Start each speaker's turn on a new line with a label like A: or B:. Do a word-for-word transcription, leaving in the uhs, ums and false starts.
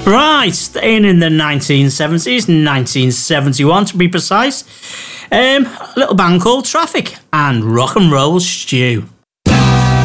A: Right, staying in the nineteen seventies, nineteen seventy-one to be precise. Um, a little band called Traffic and Rock and Roll Stew.